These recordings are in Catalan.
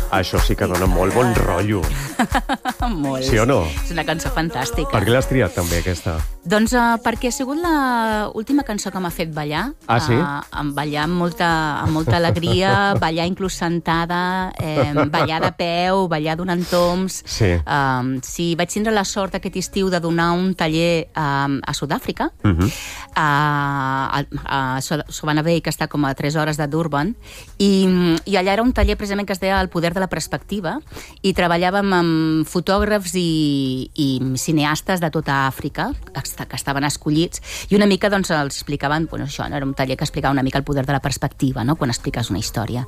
Això sí que dona molt bon rotllo. Molt. Sí o no? És una cançó fantàstica. Per què l'has triat també, aquesta? Doncs perquè ha sigut l'última cançó que m'ha fet ballar. Ah, sí? Ballar amb molta alegria, ballar inclús sentada, ballar de peu, ballar donant toms. Sí. Sí, vaig tindre la sort aquest estiu de donar un taller a Sud-àfrica, a Sovana Bay, que està com a 3 hores de Durban, i allà era un taller precisament que es deia El poder de la perspectiva, i treballàvem amb fotògrafs i cineastes de tota Àfrica, que estaven escollits, i una mica doncs, els explicaven, bueno, això, era un taller que explicava una mica el poder de la perspectiva, no?, quan expliques una història.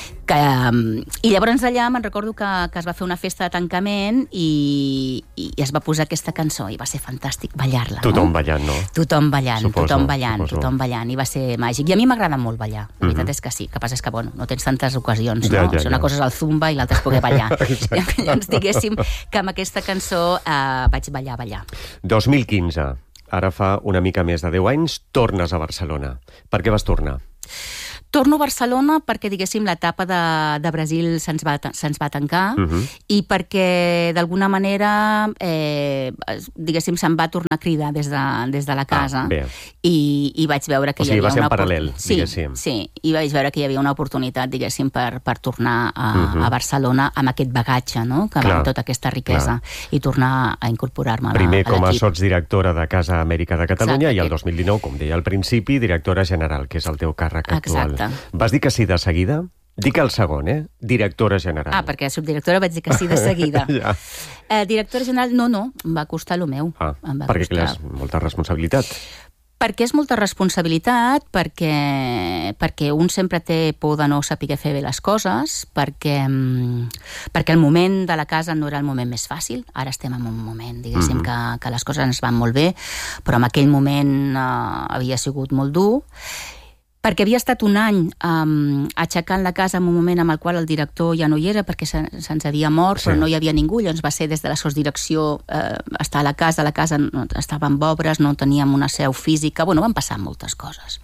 I llavors allà me'n recordo que es va fer una festa de tancament i es va posar aquesta cançó i va ser fantàstic ballar-la. Tothom ballant, no? Tothom ballant, Suposo, tothom ballant, suposo. tothom ballant, i va ser màgic. I a mi m'agrada molt ballar, la veritat és que sí. El que passa és que, bueno, no tens tantes ocasions, no? Ja. Una cosa és el zumba i l'altra és poder ballar. Llavors, diguéssim que amb aquesta cançó vaig ballar. 2015, ara fa una mica més de 10 anys, tornes a Barcelona. Per què vas tornar? Torno a Barcelona perquè, diguéssim, l'etapa de Brasil se'ns va tancar i perquè, d'alguna manera, diguéssim, se'm va tornar a cridar des de la casa i vaig veure que hi havia una... O sigui, va ser en paral·lel, diguéssim. Sí, i vaig veure que hi havia una oportunitat, diguéssim, per tornar a Barcelona amb aquest bagatge, no?, que amb tota aquesta riquesa, i tornar a incorporar-me a l'equip. Primer com a sotsdirectora de Casa Amèrica de Catalunya i el 2019, com deia al principi, directora general, que és el teu càrrec actual. Vas dir que sí de seguida? Dic el segon, directora general. Perquè subdirectora vaig dir que sí de seguida. Directora general, no, em va costar el meu. Perquè clar, és molta responsabilitat. Perquè és molta responsabilitat, perquè un sempre té por de no saber fer bé les coses, perquè el moment de la casa no era el moment més fàcil. Ara estem en un moment, diguéssim, que les coses ens van molt bé, però en aquell moment havia sigut molt dur, perquè havia estat un any aixecant la casa en un moment en el qual el director ja no hi era, perquè se'ns havia mort, però no hi havia ningú, llavors va ser des de la sotsdirecció estar a la casa estava en obres, no teníem una seu física, bueno, van passar moltes coses.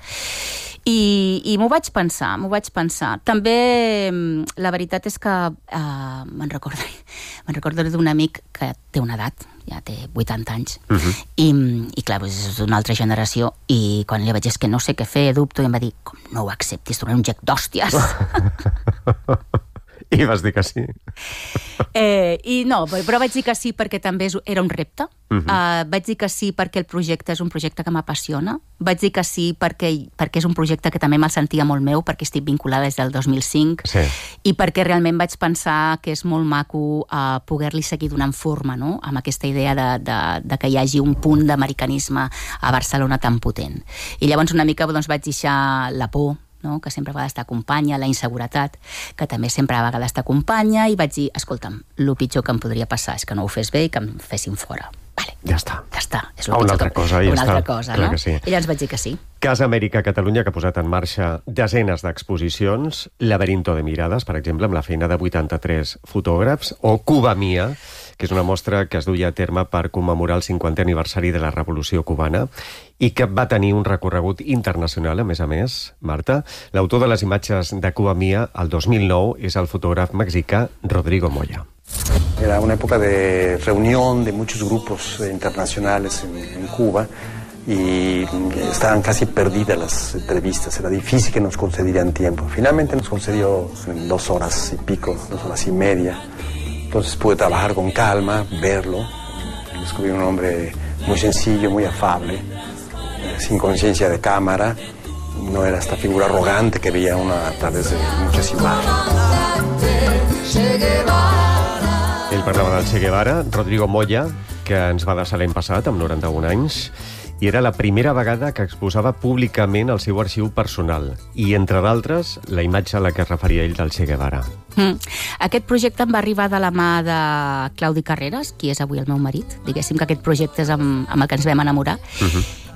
I m'ho vaig pensar. També la veritat és que me'n recordo d'un amic que té una edat, ja té 80 anys, i clar, és d'una altra generació, i quan li vaig dir, és que no sé què fer, dubto, i em va dir, com no ho acceptis, donaré un gec d'hòsties. I vas dir que sí. I no, però vaig dir que sí perquè també era un repte. Vaig dir que sí perquè el projecte és un projecte que m'apassiona. Vaig dir que sí perquè és un projecte que també me'l sentia molt meu, perquè estic vinculada des del 2005, i perquè realment vaig pensar que és molt maco poder-li seguir donant forma, no?, amb aquesta idea de que hi hagi un punt d'americanisme a Barcelona tan potent. I llavors una mica doncs, vaig deixar la por, no?, que sempre a vegades t'acompanya, la inseguretat, que també sempre a vegades t'acompanya, i vaig dir, escolta'm, el pitjor que em podria passar és que no ho fes bé i que em fessin fora. Vale. Ja està. És una altra cosa, ja està. Una altra cosa, no? Sí. I llavors vaig dir que sí. Casa Amèrica Catalunya, que ha posat en marxa desenes d'exposicions, Laberinto de Mirades, per exemple, amb la feina de 83 fotògrafs, o Cuba Mia, que és una mostra que es duia a terme per commemorar el 50è aniversari de la Revolució Cubana i que va tenir un recorregut internacional, a més, Marta. L'autor de les imatges de Cuba Mia, el 2009, és el fotògraf mexicà Rodrigo Moya. Era una época de reunión de muchos grupos internacionales en Cuba y estaban casi perdidas las entrevistas, era difícil que nos concedieran tiempo. Finalmente nos concedió en 2 horas y pico, 2 horas y media. Entonces pude trabajar con calma, verlo. Descubrí un hombre muy sencillo, muy afable, sin conciencia de cámara. No era esta figura arrogante que veía uno a través de muchas imágenes. Ell parlava del Che Guevara, Rodrigo Moya, que ens va deixar l'any passat, amb 91 anys, i era la primera vegada que exposava públicament el seu arxiu personal, i, entre d'altres, la imatge a la que es referia ell del Che Guevara. Aquest projecte em va arribar de la mà de Claudi Carreras, qui és avui el meu marit. Diguéssim que aquest projecte és amb el que ens vam enamorar.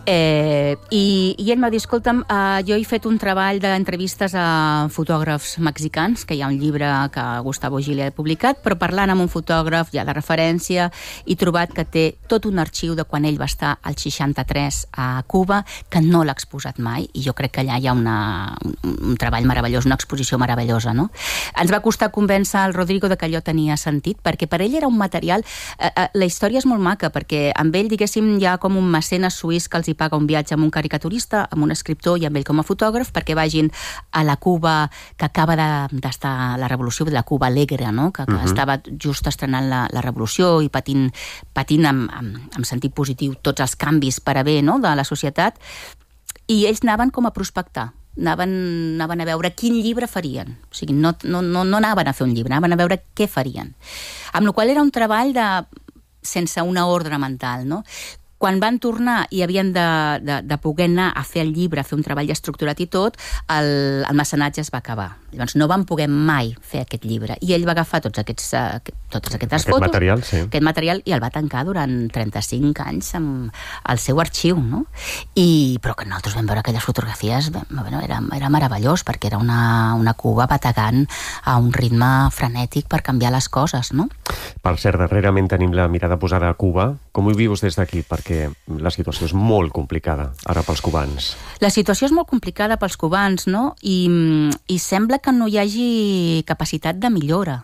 I ell m'ha dit, escolta'm, jo he fet un treball d'entrevistes a fotògrafs mexicans, que hi ha un llibre que Gustavo Gili ha publicat, però parlant amb un fotògraf ja de referència, he trobat que té tot un arxiu de quan ell va estar al 63 a Cuba, que no l'ha exposat mai, i jo crec que allà hi ha un treball meravellós, una exposició meravellosa, no? Ens va costar convèncer al Rodrigo de que allò tenia sentit, perquè per ell era un material... La història és molt maca, perquè amb ell, diguéssim, hi ha com un mecenes suís que els hi paga un viatge amb un caricaturista, amb un escriptor i amb ell com a fotògraf, perquè vagin a la Cuba que acaba d'estar la revolució, de la Cuba alegre, no? Que estava just estrenant la revolució i patint amb sentit positiu tots els canvis per a bé, no? De la societat, i ells anaven com a prospectar. Anaven a veure quin llibre farien. O sigui, no anaven a fer un llibre, anaven a veure què farien. Amb la qual era un treball sense una ordre mental, no? Quan van tornar i havien de poder anar a fer el llibre, a fer un treball estructurat i tot, el mecenatge es va acabar. Llavors no van poder mai fer aquest llibre. I ell va agafar totes aquestes fotos, material, sí. Aquest material, i el va tancar durant 35 anys amb el seu arxiu, no? Però que nosaltres vam veure aquelles fotografies, era meravellós, perquè era una Cuba bategant a un ritme frenètic per canviar les coses, no? Per cert, darrerament tenim la mirada posada a Cuba. Com ho vius des d'aquí? Perquè la situació és molt complicada ara pels cubans. La situació és molt complicada pels cubans, no? I sembla que no hi hagi capacitat de millora.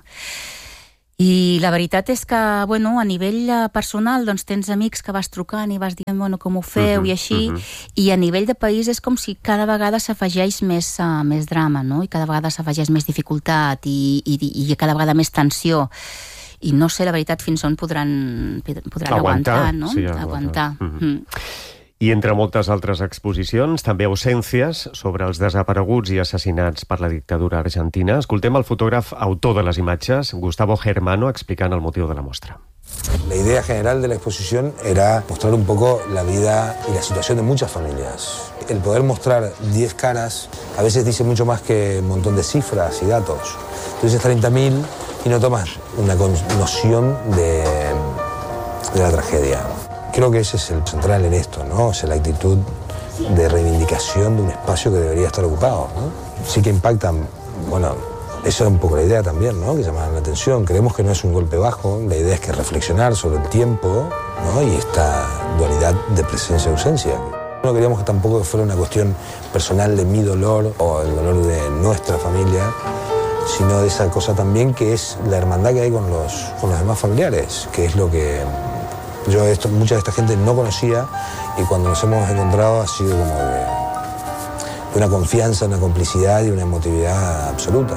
I la veritat és que, a nivell personal, doncs tens amics que vas trucant i vas dient, com ho feu, i així, i a nivell de país és com si cada vegada s'afegeix més drama, no? I cada vegada s'afegeix més dificultat i cada vegada més tensió. I no sé, la veritat, fins on podran aguantar, no? Sí, aguantar. I entre moltes altres exposicions, també ausències sobre els desapareguts i assassinats per la dictadura argentina. Escoltem el fotògraf autor de les imatges, Gustavo Germano, explicant el motiu de la mostra. La idea general de la exposición era mostrar un poco la vida y la situación de muchas familias. El poder mostrar 10 caras a veces dice mucho más que un montón de cifras y datos. Tú dices 30.000 y no tomas una noción de la tragedia. Creo que ese es el central en esto, ¿no? O sea, la actitud de reivindicación de un espacio que debería estar ocupado, ¿no? Sí que impactan, eso es un poco la idea también, ¿no? Que llaman la atención. Creemos que no es un golpe bajo, la idea es que reflexionar sobre el tiempo, ¿no? Y esta dualidad de presencia y ausencia. No queríamos que tampoco fuera una cuestión personal de mi dolor o el dolor de nuestra familia, sino de esa cosa también que es la hermandad que hay con los demás familiares, que es lo que mucha de esta gente no conocía, y cuando nos hemos encontrado ha sido como de una confianza, una complicidad y una emotividad absoluta,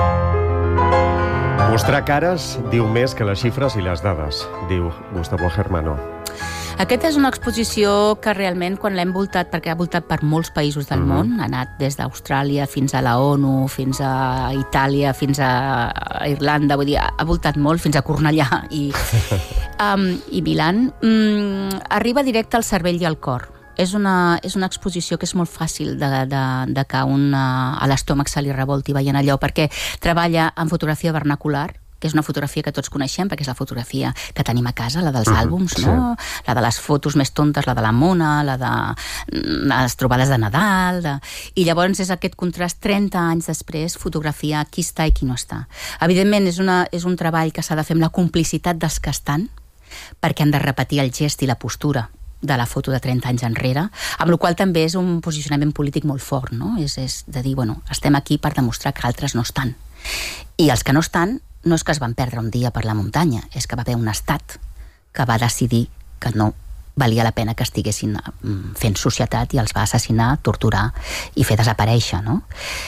¿no? Mostrar cares diu més que les xifres i les dades, diu Gustavo Germano. Aquesta és una exposició que realment, quan l'hem voltat, perquè ha voltat per molts països del món, ha anat des d'Austràlia fins a la ONU, fins a Itàlia, fins a Irlanda, vull dir, ha voltat molt, fins a Cornellà i Milán, arriba directe al cervell i al cor. És una exposició que és molt fàcil de que a l'estómac se li revolti veient allò, perquè treballa en fotografia vernacular, que és una fotografia que tots coneixem, perquè és la fotografia que tenim a casa, la dels àlbums, no? Sí. La de les fotos més tontes, la de la mona, la de les trobades de Nadal... I llavors és aquest contrast 30 anys després, fotografiar qui està i qui no està. Evidentment, és un treball que s'ha de fer amb la complicitat dels que estan, perquè han de repetir el gest i la postura de la foto de 30 anys enrere, amb la qual també és un posicionament polític molt fort, no? És de dir, estem aquí per demostrar que altres no estan. I els que no estan no és que es van perdre un dia per la muntanya, és que va haver un estat que va decidir que no valia la pena que estiguessin fent societat i els va assassinar, torturar i fer desaparèixer, no?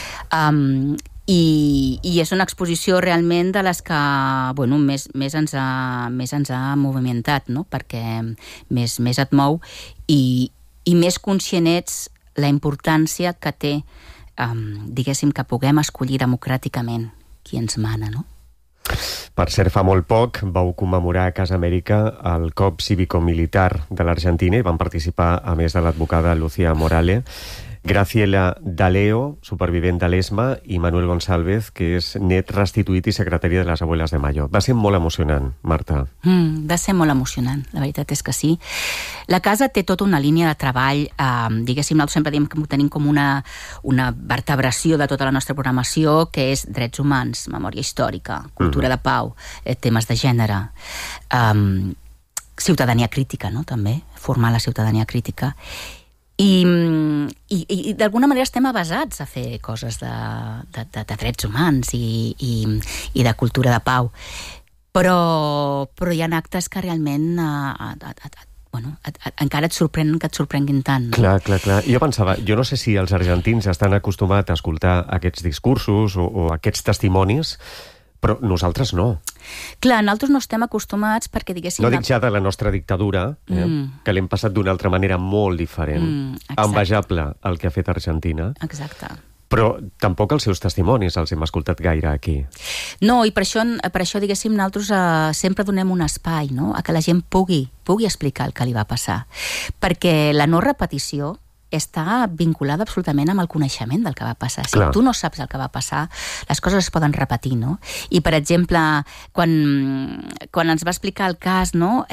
I és una exposició realment de les que més ens ha movimentat, no? Perquè més et mou i més conscient ets la importància que té, diguéssim, que puguem escollir democràticament qui ens mana, no? Per cert, fa molt poc vau commemorar a Casa Amèrica el cop cívico-militar de l'Argentina i van participar, a més de l'advocada Lucía Morale. Graciela Daleo, supervivent de l'ESMA, i Manuel González, que és net restituït i secretari de les Abueles de Mayo. Va ser molt emocionant, Marta. Va ser molt emocionant, la veritat és que sí. La casa té tota una línia de treball, diguéssim, nosaltres sempre diem que tenim com una vertebració de tota la nostra programació, que és drets humans, memòria històrica, cultura de pau, temes de gènere, ciutadania crítica, no?, també, formar la ciutadania crítica. I d'alguna manera estem avasats a fer coses de drets humans i de cultura de pau. Però hi ha actes que realment encara et sorprenen que et sorprenguin tant. Clar. Jo pensava, jo no sé si els argentins estan acostumats a escoltar aquests discursos o aquests testimonis, però nosaltres no. Clar, nosaltres no estem acostumats perquè, diguéssim... No dic ja de la nostra dictadura, que l'hem passat d'una altra manera molt diferent. Envejable el que ha fet Argentina. Exacte. Però tampoc els seus testimonis els hem escoltat gaire aquí. No, i per això diguéssim, nosaltres sempre donem un espai, no?, a que la gent pugui explicar el que li va passar. Perquè la no repetició està vinculada absolutament amb el coneixement del que va passar. Si tu no saps el que va passar, les coses es poden repetir, no? I, per exemple, quan ens va explicar el cas, no?,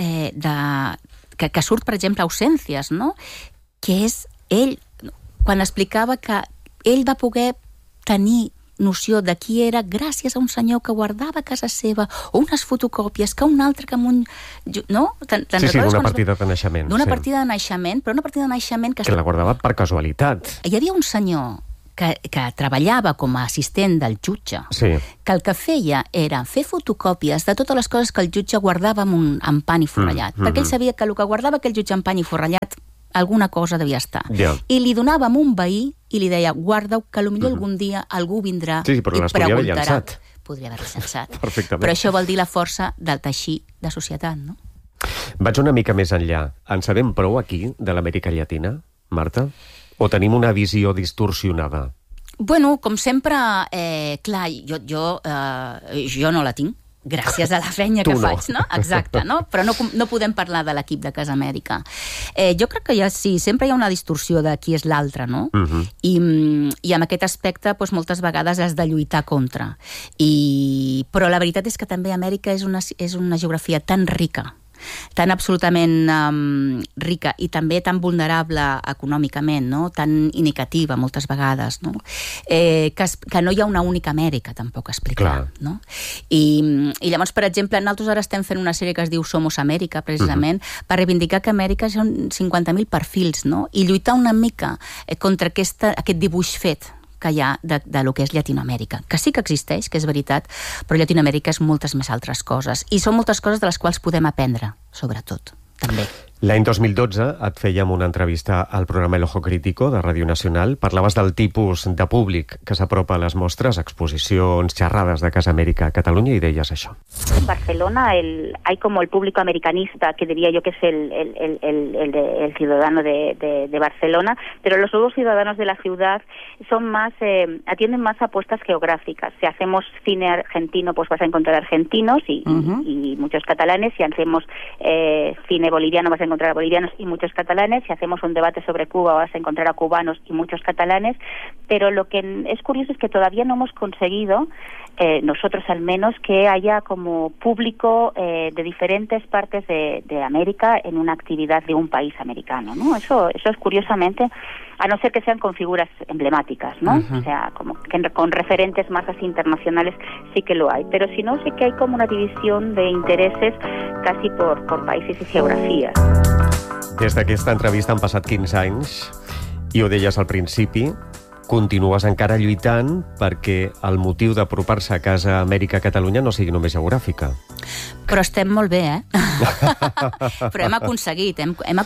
que surt, per exemple, Ausències, no?, que és ell, quan explicava que ell va poder tenir noció de qui era gràcies a un senyor que guardava a casa seva o unes fotocòpies que un altre que amb un... No? Sí, d'una partida de naixement. D'una partida de naixement, però una partida de naixement que la guardava per casualitat. Hi havia un senyor que treballava com a assistent del jutge, que el que feia era fer fotocòpies de totes les coses que el jutge guardava en pan i forrellat, perquè ell sabia que el que guardava aquell jutge en pan i forrellat alguna cosa devia estar. I li donava a un veí i li deia, guarda-ho, que potser algun dia algú vindrà i preguntarà. Podria haver-les llançat. Però això vol dir la força del teixir de societat, no? Vaig una mica més enllà. En sabem prou aquí de l'Amèrica Llatina, Marta? O tenim una visió distorsionada? Bueno, com sempre, clar, jo no la tinc, gràcies a la feina que faig, no? Exacte, no? Però no podem parlar de l'equip de Casa Amèrica. Jo crec que sempre hi ha una distorsió de qui és l'altre, no? I en aquest aspecte, moltes vegades has de lluitar contra. Però la veritat és que també Amèrica és una geografia tan rica, tan absolutament rica i també tan vulnerable econòmicament, no?, tan inequitativa moltes vegades, no?, que no hi ha una única Amèrica tampoc a explicar, no? I llavors, per exemple, nosaltres ara estem fent una sèrie que es diu Somos Amèrica, precisament, per reivindicar que Amèrica són 50.000 perfils, no?, i lluitar una mica contra aquest dibuix fet que hi ha de lo que és Llatinoamèrica, que sí que existeix, que és veritat, però Llatinoamèrica és moltes més altres coses, i són moltes coses de les quals podem aprendre, sobretot, també. L'any 2012 et fèiem una entrevista al programa El Ojo Crítico de Ràdio Nacional. Parlaves del tipus de públic que s'apropa a les mostres, exposicions, xerrades de Casa Amèrica a Catalunya, i deies això. En Barcelona hay como el público americanista, que diría yo que es el ciudadano de Barcelona, pero los nuevos ciudadanos de la ciudad son más, atienden más a apuestas geográficas. Si hacemos cine argentino, pues vas a encontrar argentinos y muchos catalanes. Si hacemos cine boliviano, vas a encontrar a bolivianos y muchos catalanes. Si hacemos un debate sobre Cuba, vas a encontrar a cubanos y muchos catalanes. Pero lo que es curioso es que todavía no hemos conseguido, nosotros al menos, que haya como público de diferentes partes de América en una actividad de un país americano, ¿no? Eso es curiosamente, a no ser que sean con figuras emblemáticas, ¿no? O sea, como que con referentes más así internacionales sí que lo hay. Pero si no, sí que hay como una división de intereses casi por países i geografies. Des d'aquesta entrevista han passat 15 anys i ho deies al principi, continues encara lluitant perquè el motiu d'apropar-se a Casa Amèrica a Catalunya no sigui només geogràfica. Però estem molt bé, Però hem aconseguit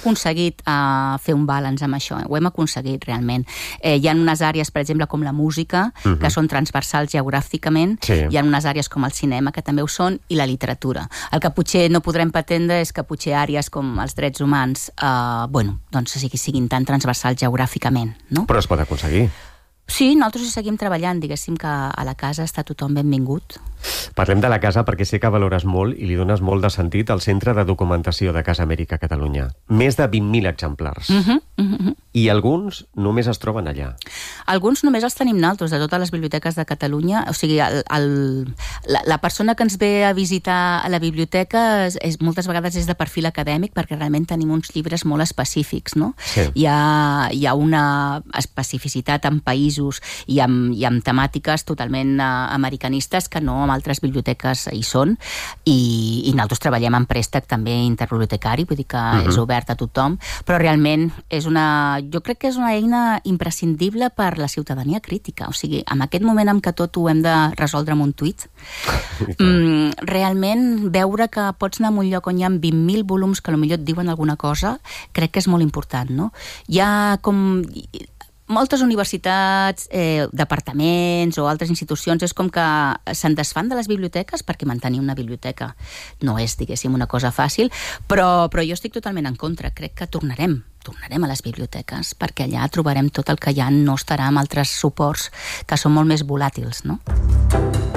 fer un balanç amb això, ho hem aconseguit realment. Hi ha unes àrees, per exemple, com la música, que són transversals geogràficament, hi ha unes àrees com el cinema, que també ho són, i la literatura. El que potser no podrem pretendre és que potser àrees com els drets humans, siguin tan transversals geogràficament, no? Però es pot aconseguir. Sí, nosaltres hi seguim treballant, diguéssim que a la casa està tothom benvingut. Parlem de la casa perquè sé que valores molt i li dones molt de sentit al Centre de Documentació de Casa Amèrica Catalunya. Més de 20.000 exemplars. I alguns només es troben allà. Alguns només els tenim naltros, de totes les biblioteques de Catalunya. O sigui, la persona que ens ve a visitar a la biblioteca moltes vegades és de perfil acadèmic, perquè realment tenim uns llibres molt específics, no? Sí. Hi ha una especificitat en països i amb temàtiques totalment americanistes que no en altres biblioteques hi són, i nosaltres treballem en préstec també interbibliotecari, vull dir que és obert a tothom, però realment jo crec que és una eina imprescindible per la ciutadania crítica. O sigui, en aquest moment en què tot ho hem de resoldre amb un tuit, realment veure que pots anar a un lloc on hi ha 20.000 volums que potser et diuen alguna cosa, crec que és molt important, no? Hi ha com moltes universitats, departaments o altres institucions, és com que se'n desfan de les biblioteques, perquè mantenir una biblioteca no és, diguéssim, una cosa fàcil, però jo estic totalment en contra. Crec que tornarem a les biblioteques, perquè allà trobarem tot el que hi ha, no estarà amb altres suports que són molt més volàtils, no?